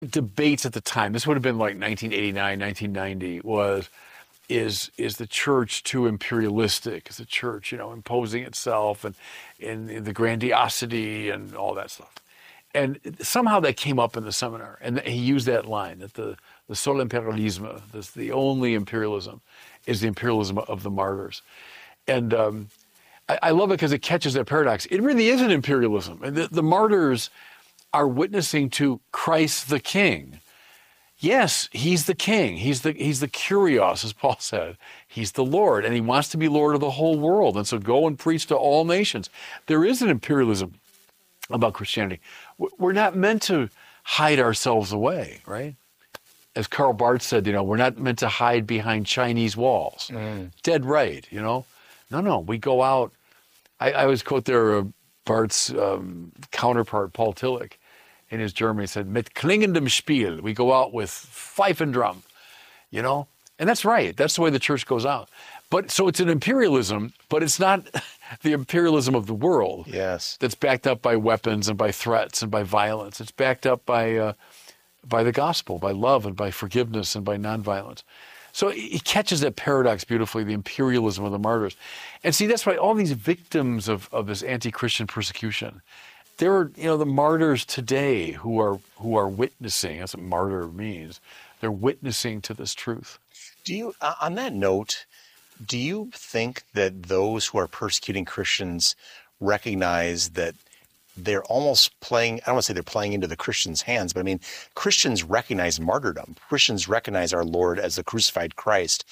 debates at the time, this would have been like 1989, 1990, is the church too imperialistic? Is the church, imposing itself and the grandiosity and all that stuff? And somehow that came up in the seminar, and he used that line that the sole imperialisme, the only imperialism, is the imperialism of the martyrs. And I love it because it catches that paradox. It really is an imperialism, and the martyrs are witnessing to Christ the King. Yes, he's the king. He's the Kyrios, as Paul said. He's the Lord, and he wants to be Lord of the whole world. And so go and preach to all nations. There is an imperialism about Christianity. We're not meant to hide ourselves away, right? As Karl Barth said, we're not meant to hide behind Chinese walls. Dead right, No, we go out. I always quote Barth's counterpart, Paul Tillich, in his German. He said, mit klingendem Spiel. We go out with fife and drum, And that's right. That's the way the church goes out. So it's an imperialism, but it's not the imperialism of the world. Yes. That's backed up by weapons and by threats and by violence. It's backed up by the gospel, by love and by forgiveness and by nonviolence. So he catches that paradox beautifully, the imperialism of the martyrs. And see, that's why all these victims of this anti-Christian persecution, there are, the martyrs today who are witnessing. That's what martyr means. They're witnessing to this truth. Do you, on that note, do you think that those who are persecuting Christians recognize that they're almost playing, I don't want to say they're playing into the Christians' hands, but I mean, Christians recognize martyrdom. Christians recognize our Lord as the crucified Christ.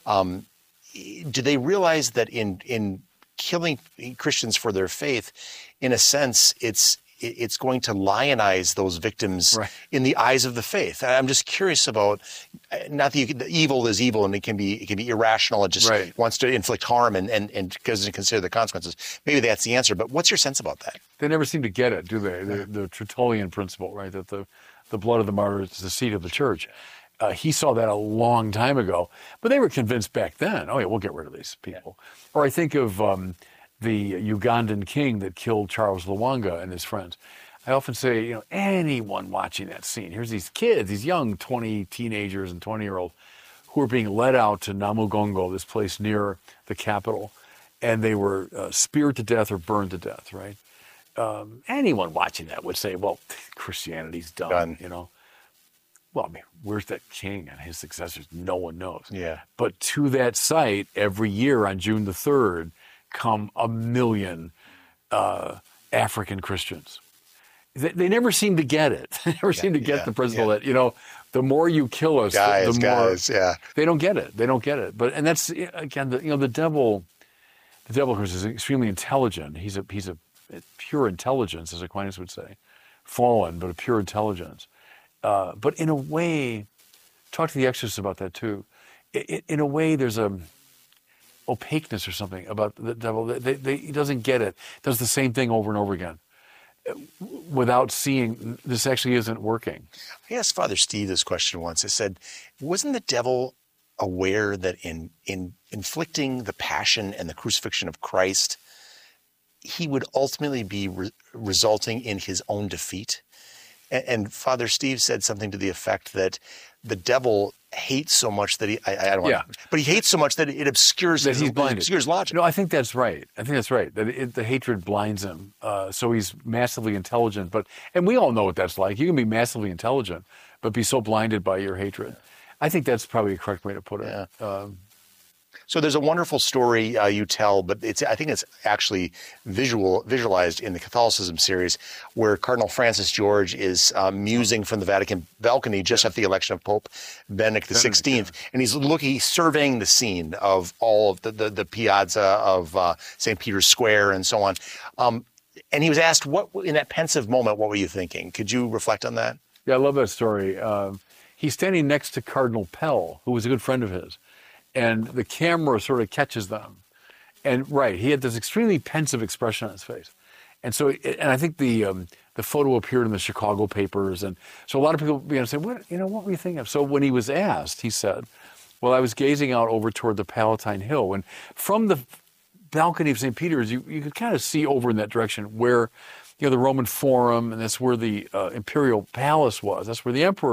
Do they realize that in killing Christians for their faith, in a sense, it's going to lionize those victims in the eyes of the faith? I'm just curious about, not that evil is evil and it can be irrational. It just wants to inflict harm and doesn't consider the consequences. Maybe that's the answer, but what's your sense about that? They never seem to get it, do they? The Tertullian principle, right? That the blood of the martyrs is the seed of the church. He saw that a long time ago, but they were convinced back then, oh yeah, we'll get rid of these people. Yeah. Or I think of the Ugandan king that killed Charles Lwanga and his friends. I often say, anyone watching that scene, here's these kids, these young 20 teenagers and 20-year-olds who are being led out to Namugongo, this place near the capital, and they were speared to death or burned to death, right? Anyone watching that would say, well, Christianity's done. Well, I mean, where's that king and his successors? No one knows. Yeah. But to that site, every year on June the 3rd, come 1 million African Christians. They never seem to get it. They never seem to get the principle that, the more you kill us, the more they don't get it. They don't get it. And that's, again, the devil, of course, is extremely intelligent. He's a pure intelligence, as Aquinas would say. Fallen, but a pure intelligence. But in a way, talk to the exorcists about that too. In a way, there's a opaqueness or something about the devil. He doesn't get it. Does the same thing over and over again without seeing this actually isn't working. I asked Father Steve this question once. I said, wasn't the devil aware that in inflicting the passion and the crucifixion of Christ, he would ultimately be resulting in his own defeat? And Father Steve said something to the effect that the devil hates so much that but he hates so much that it obscures that he's blinded. Obscures logic. No, I think that's right. That the hatred blinds him. So he's massively intelligent, and we all know what that's like. You can be massively intelligent, but be so blinded by your hatred. I think that's probably a correct way to put it. Yeah. So there's a wonderful story you tell, but I think it's actually visualized in the Catholicism series, where Cardinal Francis George is musing from the Vatican balcony just after the election of Pope Benedict XVI, and he's surveying the scene of all of the piazza of St. Peter's Square and so on. And he was asked, "What in that pensive moment? What were you thinking?" Could you reflect on that? Yeah, I love that story. He's standing next to Cardinal Pell, who was a good friend of his. And the camera sort of catches them. And he had this extremely pensive expression on his face. And so, and I think the photo appeared in the Chicago papers. And so a lot of people began to say, what were you thinking of? So when he was asked, he said, well, I was gazing out over toward the Palatine Hill. And from the balcony of St. Peter's, you could kind of see over in that direction where the Roman Forum, and that's where the imperial palace was. That's where the emperor